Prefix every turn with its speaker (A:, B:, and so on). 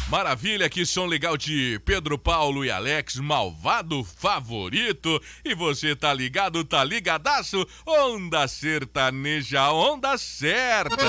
A: Maravilha, que som legal de Pedro Paulo e Alex, Malvado Favorito. E você tá ligado, tá ligadaço? Onda Sertaneja, onda certa.